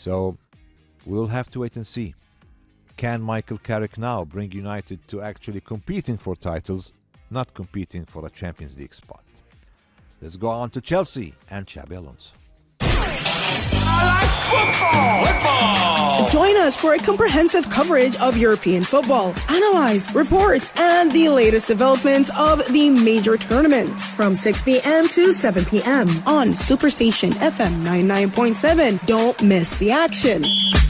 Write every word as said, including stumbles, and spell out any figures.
So we'll have to wait and see. Can Michael Carrick now bring United to actually competing for titles, not competing for a Champions League spot? Let's go on to Chelsea and Xabi Alonso. Football! Football! Join us for a comprehensive coverage of European football, analyze, reports, and the latest developments of the major tournaments from six p.m. to seven p.m. on Superstation F M ninety-nine point seven. Don't miss the action.